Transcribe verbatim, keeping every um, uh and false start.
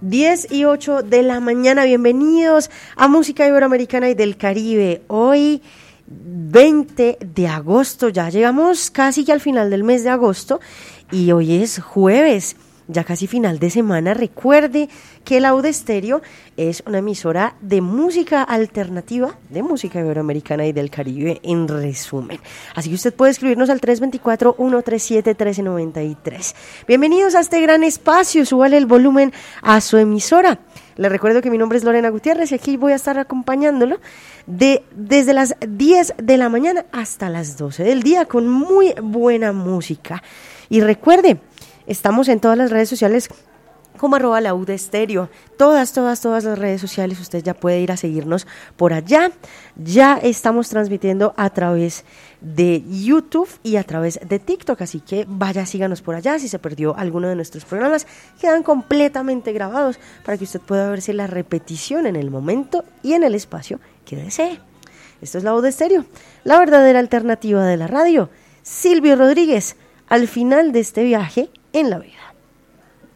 diez y ocho de la mañana, bienvenidos a Música Iberoamericana y del Caribe. Hoy, veinte de agosto, ya llegamos casi ya al final del mes de agosto y hoy es jueves, ya casi final de semana. Recuerde que el Aude Estéreo es una emisora de música alternativa, de música iberoamericana y del Caribe en resumen. Así que usted puede escribirnos al tres dos cuatro, uno tres siete, uno tres nueve tres. Bienvenidos a este gran espacio, súbale el volumen a su emisora. Les recuerdo que mi nombre es Lorena Gutiérrez y aquí voy a estar acompañándolo de, desde las diez de la mañana hasta las doce del día con muy buena música. Y recuerde, estamos en todas las redes sociales como arroba la Aude Estéreo. Todas, todas, todas las redes sociales. Usted ya puede ir a seguirnos por allá. Ya estamos transmitiendo a través de YouTube y a través de TikTok. Así que vaya, síganos por allá. Si se perdió alguno de nuestros programas, quedan completamente grabados para que usted pueda verse la repetición en el momento y en el espacio que desee. Esto es la Aude Estéreo, la verdadera alternativa de la radio. Silvio Rodríguez, al final de este viaje en la vida.